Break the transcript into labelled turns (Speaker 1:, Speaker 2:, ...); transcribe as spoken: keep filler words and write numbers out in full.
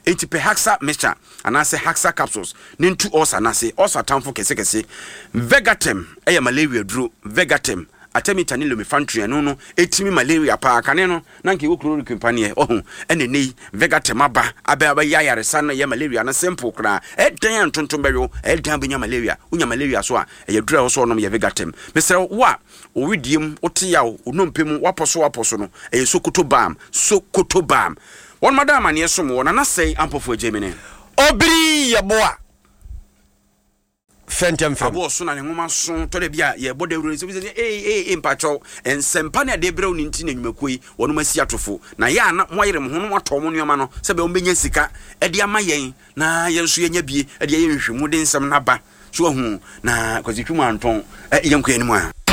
Speaker 1: enti pe Haxa mixture anase Haxa capsules ne ntu osa anase osa tamfo kese kese Vegatem eya malaria duro Vegatem atemita ni lumifantry no no etimi malaria pa kane no na nke wo chloric company oh ene nei Vegatem aba aba aba yayare san ya malaria na simple kra edan tonton bewo edan benya malaria unya malaria so a e dura wo so no ya Vegatem mesere wa o widiem o te yawo onompem waposo waposo no e Sokoto bam Sokoto bam won madam ane som wona na sei ampofo Germany
Speaker 2: obri yeboa Fentem fem
Speaker 1: abo so na ne ngoma so to de bia ye boda wuro so eh eh eh mpacho ensempa na de brɛ oni nti na nwumakoi wono masi atofo na ya na moyere mo hono ato mo nneoma no sɛ be o benya sika e de ama yen na ye nso yenya bie e de ye nhwemu de nsɛm na ba so ahu na kwazitwuma anton e yenko ani mu a